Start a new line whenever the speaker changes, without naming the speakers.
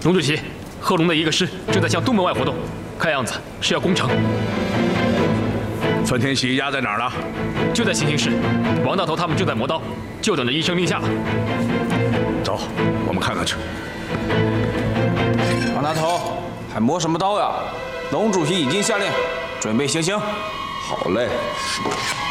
龙主席，贺龙的一个师正在向东门外活动，看样子是要攻城。
范天喜押在哪儿了？
就在行刑室，王大头他们正在磨刀，就等着医生令下了。
走，我们看看去。
王大头，还磨什么刀呀？龙主席已经下令，准备行刑。
好嘞。